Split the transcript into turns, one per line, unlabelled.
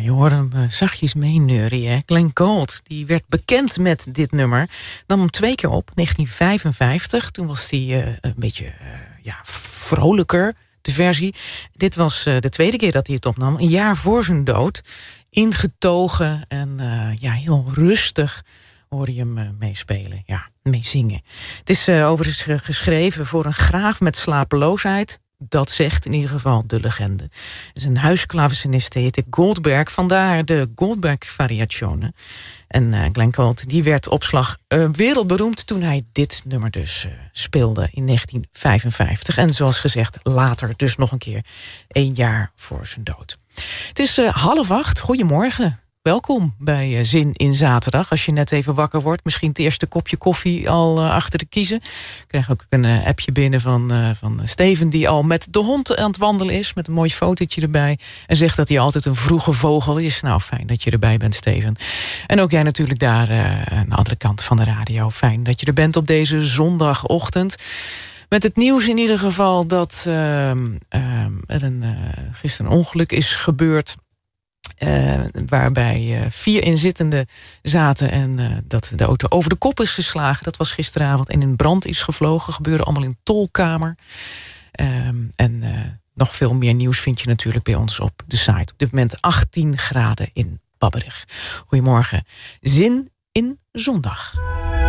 je hoort hem zachtjes meeneurien. Glenn Gould, die werd bekend met dit nummer. Nam hem 2 keer op, 1955. Toen was hij een beetje vrolijker, de versie. Dit was de 2e keer dat hij het opnam. Een jaar voor zijn dood. Ingetogen en heel rustig hoorde je hem meespelen. Ja, meezingen. Het is overigens geschreven voor een graaf met slapeloosheid. Dat zegt in ieder geval de legende. Het is een huisklavecinist, die heette Goldberg. Vandaar de Goldberg-variationen. En Glenn Gould, die werd op slag wereldberoemd toen hij dit nummer dus speelde in 1955. En zoals gezegd, later dus nog een keer 1 jaar voor zijn dood. Het is 7:30. Goedemorgen. Welkom bij Zin in Zaterdag. Als je net even wakker wordt, misschien het eerste kopje koffie al achter de kiezen. Ik krijg ook een appje binnen van Steven, die al met de hond aan het wandelen is, met een mooi fotootje erbij. En zegt dat hij altijd een vroege vogel is. Nou, fijn dat je erbij bent, Steven. En ook jij natuurlijk daar aan de andere kant van de radio. Fijn dat je er bent op deze zondagochtend. Met het nieuws in ieder geval dat er gisteren een ongeluk is gebeurd. Waarbij 4 inzittenden zaten en dat de auto over de kop is geslagen. Dat was gisteravond en in brand is gevlogen. Gebeurde allemaal in een tolkamer. Nog veel meer nieuws vind je natuurlijk bij ons op de site. Op dit moment 18 graden in Babberich. Goedemorgen. Zin in zondag.